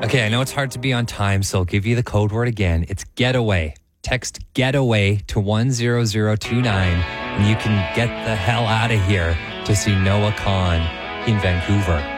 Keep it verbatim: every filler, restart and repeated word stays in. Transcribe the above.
Okay, I know it's hard to be on time, so I'll give you the code word again. It's getaway. Text getaway to one zero zero two nine, and you can get the hell out of here to see Noah Kahan in Vancouver.